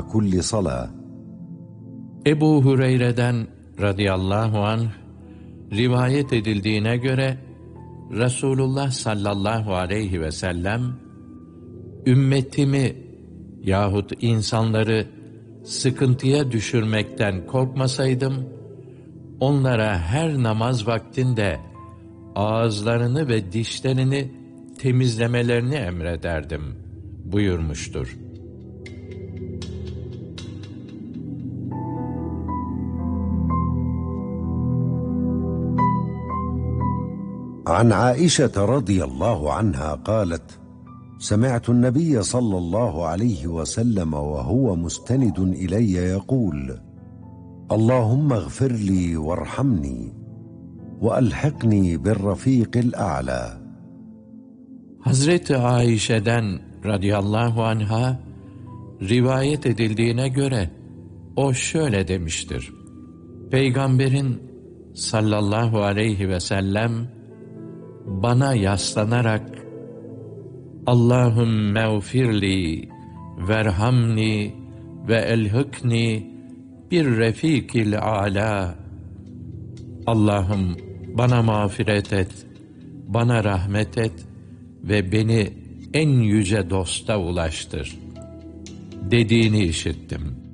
كل صلاة. Ebu Hureyre'den radıyallahu anh rivayet edildiğine göre Resulullah sallallahu aleyhi ve sellem ümmetimi yahut insanları sıkıntıya düşürmekten korkmasaydım onlara her namaz vaktinde ağızlarını ve dişlerini temizlemelerini emrederdim buyurmuştur. عن عائشة رضي الله عنها قالت: سمعت النبي صلى الله عليه وسلم وهو مستند إلي يقول: اللهم اغفر لي وارحمني وألحقني بالرفيق الأعلى. Hazreti Ayşe'den radıyallahu anha rivayet edildiğine göre o şöyle demiştir: Peygamberin sallallahu aleyhi ve sellem bana yaslanarak Allahümme ufirli verhamni ve elhikni bir refikil âlâ, Allah'ım bana mağfiret et, bana rahmet et ve beni en yüce dosta ulaştır dediğini işittim.